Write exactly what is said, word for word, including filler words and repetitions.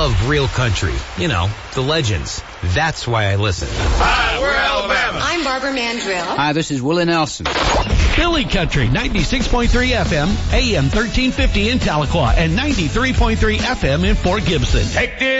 love real country. You know, the legends. That's why I listen. Hi, we're Alabama. I'm Barbara Mandrill. Hi, this is Willie Nelson. Philly Country, ninety-six point three F M, A M thirteen fifty in Tahlequah, and ninety-three point three F M in Fort Gibson. Take this.